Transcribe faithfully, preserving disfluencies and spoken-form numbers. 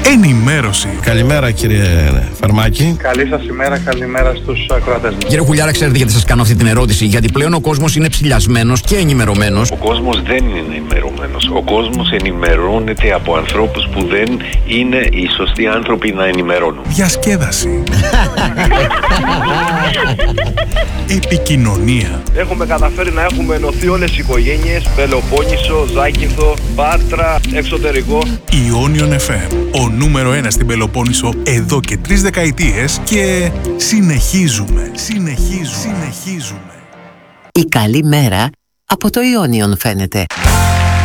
Ενημέρωση. Καλημέρα κύριε Φαρμάκη. Καλή σας ημέρα, καλημέρα στους ακροατές μας. Κύριε Χουλιάρα, ξέρετε γιατί σας κάνω αυτή την ερώτηση? Γιατί πλέον ο κόσμος είναι ψηλιασμένος και ενημερωμένος. Ο κόσμος δεν είναι ενημερωμένος. Ο κόσμος ενημερώνεται από ανθρώπους που δεν είναι οι σωστοί άνθρωποι να ενημερώνουν. Διασκέδαση. Επικοινωνία. Έχουμε καταφέρει να έχουμε ενωθεί όλες οι οικογένειες, Πελοπόννησο, Ζάκυνθο, Πάτρα, εξωτερικό. Ιόνιον εφ εμ, ο νούμερο ένα στην Πελοπόννησο εδώ και τρεις δεκαετίες και συνεχίζουμε, συνεχίζουμε, συνεχίζουμε. Η καλή μέρα από το Ιόνιον φαίνεται.